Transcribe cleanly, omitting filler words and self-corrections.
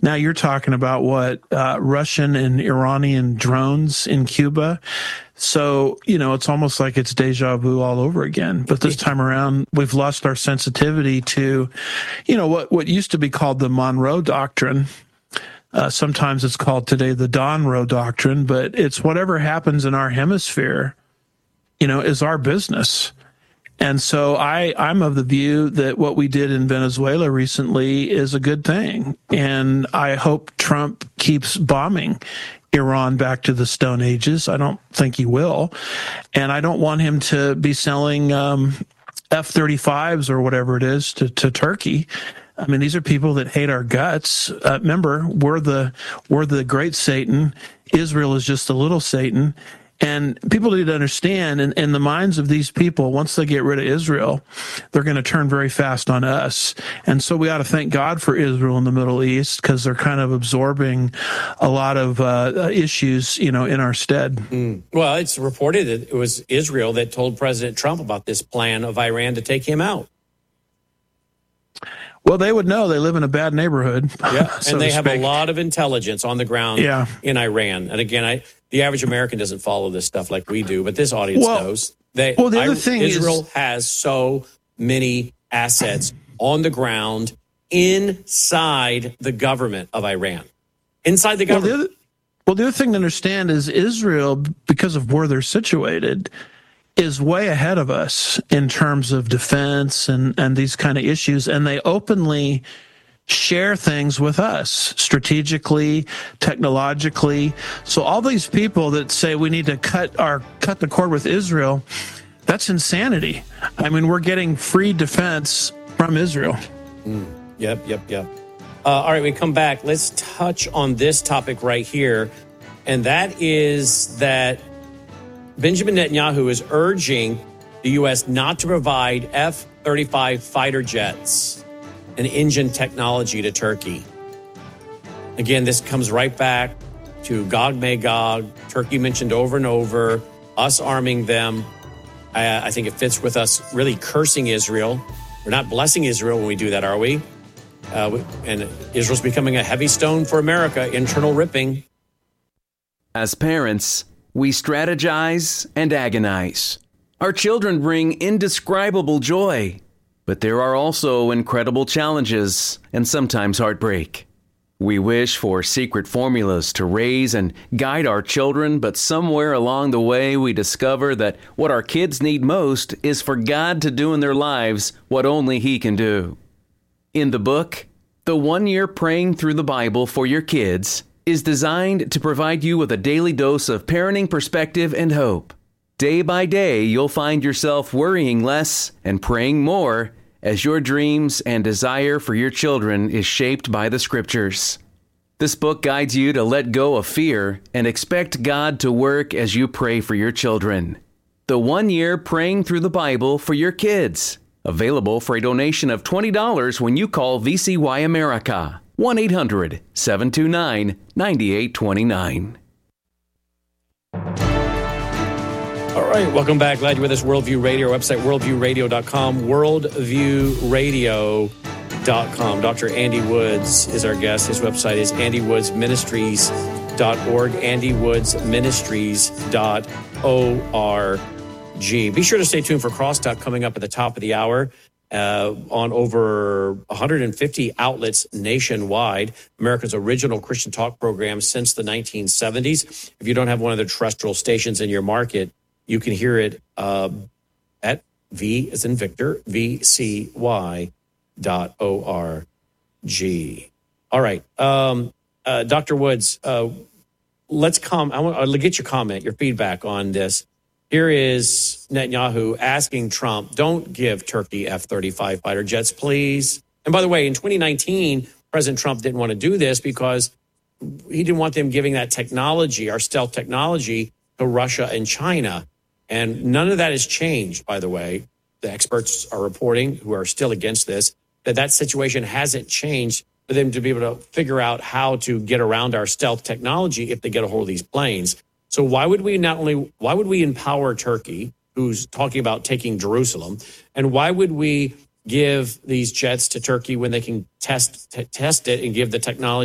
Now you're talking about what, Russian and Iranian drones in Cuba. So, it's almost like it's deja vu all over again. But this time around, we've lost our sensitivity to, what used to be called the Monroe Doctrine. Sometimes it's called today the Donroe Doctrine, but it's whatever happens in our hemisphere, is our business. And so I'm of the view that what we did in Venezuela recently is a good thing. And I hope Trump keeps bombing Iran back to the Stone Ages. I don't think he will. And I don't want him to be selling F-35s or whatever it is to Turkey. I mean, these are people that hate our guts. Remember, we're the great Satan. Israel is just a little Satan. And people need to understand, in the minds of these people, once they get rid of Israel, they're going to turn very fast on us. And so we ought to thank God for Israel in the Middle East, because they're kind of absorbing a lot of issues, in our stead. Well, it's reported that it was Israel that told President Trump about this plan of Iran to take him out. Well, they would know. They live in a bad neighborhood. Yeah, and they have a lot of intelligence on the ground in Iran. And again, the average American doesn't follow this stuff like we do, but this audience knows. The other thing Israel has so many assets on the ground inside the government of Iran. Inside the government. The other thing to understand is Israel, because of where they're situated, is way ahead of us in terms of defense and these kind of issues. And they openly share things with us strategically, technologically. So all these people that say we need to cut the cord with Israel, that's insanity. I mean, we're getting free defense from Israel. Yep. All right, we come back. Let's touch on this topic right here. And that is that Benjamin Netanyahu is urging the U.S. not to provide F-35 fighter jets and engine technology to Turkey. Again, this comes right back to Gog Magog. Turkey mentioned over and over, us arming them. I think it fits with us really cursing Israel. We're not blessing Israel when we do that, are we? And Israel's becoming a heavy stone for America, internal ripping. As parents, we strategize and agonize. Our children bring indescribable joy, but there are also incredible challenges and sometimes heartbreak. We wish for secret formulas to raise and guide our children, but somewhere along the way we discover that what our kids need most is for God to do in their lives what only He can do. In the book, The 1 Year Praying Through the Bible for Your Kids is designed to provide you with a daily dose of parenting perspective and hope. Day by day, you'll find yourself worrying less and praying more as your dreams and desire for your children is shaped by the Scriptures. This book guides you to let go of fear and expect God to work as you pray for your children. The 1 Year Praying Through the Bible for Your Kids. Available for a donation of $20 when you call VCY America. 1-800-729-9829. All right, welcome back. Glad you're with us. Worldview Radio, our website, worldviewradio.com, worldviewradio.com. Dr. Andy Woods is our guest. His website is andywoodsministries.org, andywoodsministries.org. Be sure to stay tuned for Crosstalk coming up at the top of the hour. On over 150 outlets nationwide, America's original Christian talk program since the 1970s. If you don't have one of the terrestrial stations in your market, you can hear it at V as in Victor, VCY.org. All right. Dr. Woods, I want to get your comment, your feedback on this. Here is Netanyahu asking Trump, don't give Turkey F-35 fighter jets, please. And by the way, in 2019, President Trump didn't want to do this because he didn't want them giving that technology, our stealth technology, to Russia and China. And none of that has changed, by the way. The experts are reporting, who are still against this, that situation hasn't changed for them to be able to figure out how to get around our stealth technology if they get a hold of these planes. So why would we empower Turkey, who's talking about taking Jerusalem, and why would we give these jets to Turkey when they can test it and give the technology